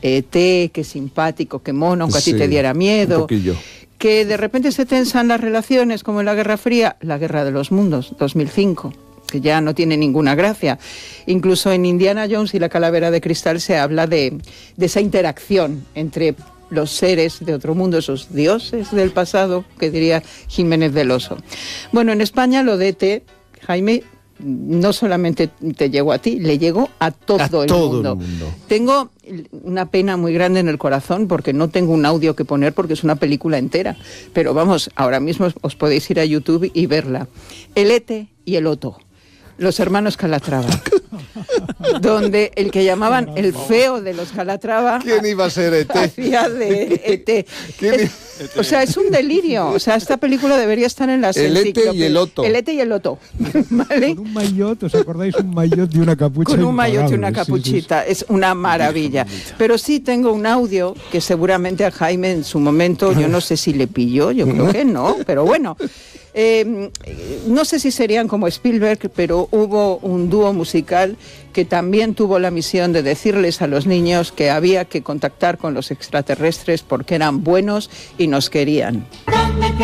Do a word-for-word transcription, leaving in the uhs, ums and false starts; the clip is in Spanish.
E T, qué simpático, qué mono, aunque sí, a ti te diera miedo. Que de repente se tensan las relaciones, como en la Guerra Fría, la Guerra de los Mundos, dos mil cinco, que ya no tiene ninguna gracia. Incluso en Indiana Jones y la Calavera de Cristal se habla de, de esa interacción entre los seres de otro mundo, esos dioses del pasado, que diría Jiménez del Oso. Bueno, en España lo de E T, Jaime, no solamente te llegó a ti, le llegó a todo, a el, todo mundo. el mundo. Tengo una pena muy grande en el corazón porque no tengo un audio que poner porque es una película entera. Pero vamos, ahora mismo os podéis ir a YouTube y verla. El E T y el Otto, los hermanos Calatrava, donde el que llamaban el feo de los Calatrava... ¿Quién iba a ser E T? Hacía de E T. Es, o sea, es un delirio. O sea, esta película debería estar en las El E T y el Otto. El E T y el Otto. ¿Vale? Con un maillot, ¿os acordáis? Un maillot y una capucha. Con un maillot y una capuchita. Sí, sí. Es una maravilla. Pero sí tengo un audio que seguramente a Jaime en su momento, yo no sé si le pilló, yo creo que no, pero bueno... Eh, no sé si serían como Spielberg, pero hubo un dúo musical que también tuvo la misión de decirles a los niños que había que contactar con los extraterrestres porque eran buenos y nos querían.